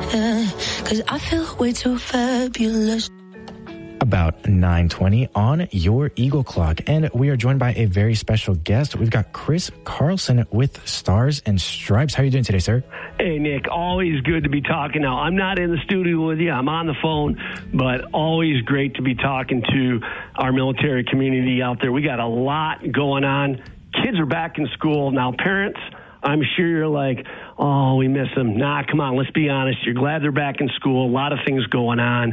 yeah. 'Cause I feel way too fabulous. About 9:20 on your Eagle Clock. And we are joined by a very special guest. We've got Chris Carlson with Stars and Stripes. How are you doing today, sir? Hey, Nick, always good to be talking. Now, I'm not in the studio with you. I'm on the phone, but always great to be talking to our military community out there. We got a lot going on. Kids are back in school. Now, parents, I'm sure you're like, oh, we miss them. Nah, come on, let's be honest. You're glad they're back in school. A lot of things going on.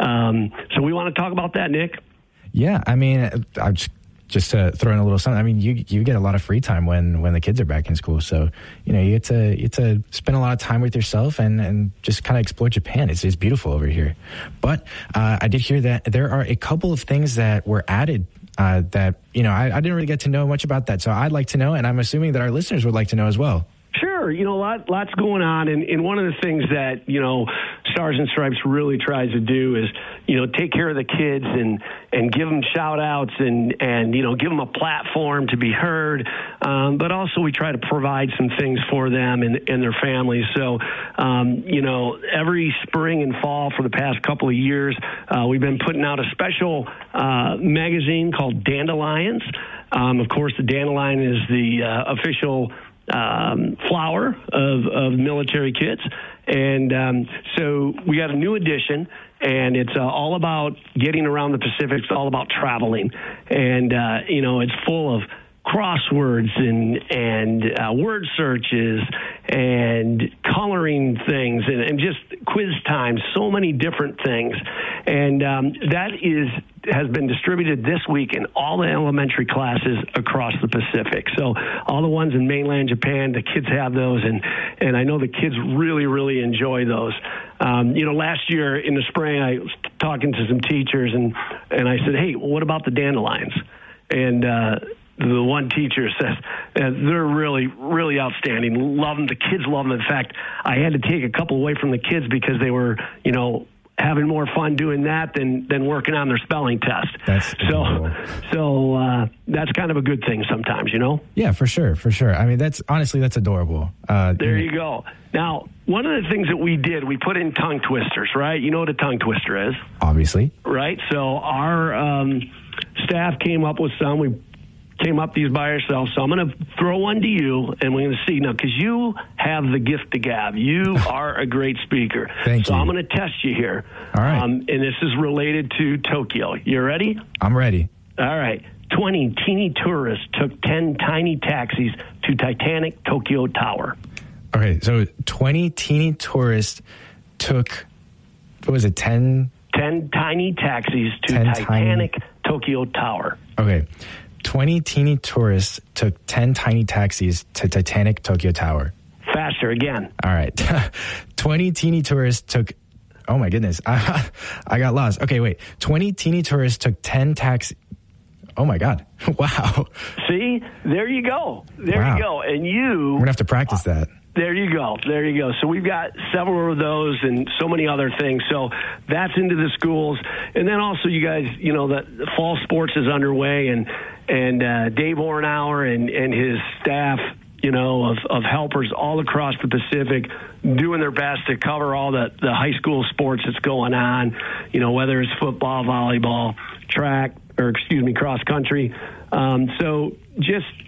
So we want to talk about that, Nick. Yeah, I mean, I'm just to throw in a little something. I mean, you get a lot of free time when the kids are back in school. So, you know, you get to spend a lot of time with yourself and just kind of explore Japan. It's beautiful over here. But I did hear that there are a couple of things that were added that, you know, I didn't really get to know much about that. So I'd like to know, and I'm assuming that our listeners would like to know as well. Sure. You know, lots going on. And one of the things that, you know, Stars and Stripes really tries to do is, you know, take care of the kids and give them shout outs and, you know, give them a platform to be heard. But also we try to provide some things for them and their families. So, you know, every spring and fall for the past couple of years, we've been putting out a special magazine called Dandelions. Of course, the dandelion is the official flower of military kids. And so we got a new edition, and it's all about getting around the Pacific. It's all about traveling. And, you know, it's full of crosswords and word searches and coloring things and just quiz time, so many different things. And that has been distributed this week in all the elementary classes across the Pacific. So all the ones in mainland Japan, the kids have those, and I know the kids really, really enjoy those. You know, last year in the spring, I was talking to some teachers, and I said, hey, what about the dandelions? And the one teacher says they're really, really outstanding. Love them. The kids love them. In fact, I had to take a couple away from the kids because they were, you know, having more fun doing that than working on their spelling test. So that's kind of a good thing sometimes, you know? Yeah, for sure. I mean, that's adorable. There you go. Now, one of the things that we did, we put in tongue twisters, right? You know what a tongue twister is? Obviously. Right? So our staff came up with some. We came up these by ourselves, so I'm going to throw one to you, and we're going to see now, because you have the gift to gab. You are a great speaker. Thank you. So I'm going to test you here. All right. And this is related to Tokyo. You ready? I'm ready. All right. 20 teeny tourists took 10 tiny taxis to Titanic Tokyo Tower. Okay, so 20 teeny tourists took, what was it, 10? 10 tiny taxis to Titanic Tokyo Tower. Okay. 20 teeny tourists took 10 tiny taxis to Titanic Tokyo Tower. Faster again. All right. 20 teeny tourists took... Oh, my goodness. I got lost. Okay, wait. 20 teeny tourists took 10 taxis... Oh, my God. Wow. See? There you go. There you go. And you... We're going to have to practice that. There you go. So we've got several of those and so many other things. So that's into the schools. And then also, you guys, you know, the fall sports is underway, and Dave Ornauer and his staff, you know, of helpers all across the Pacific doing their best to cover all the high school sports that's going on, you know, whether it's football, volleyball, track, cross country. So just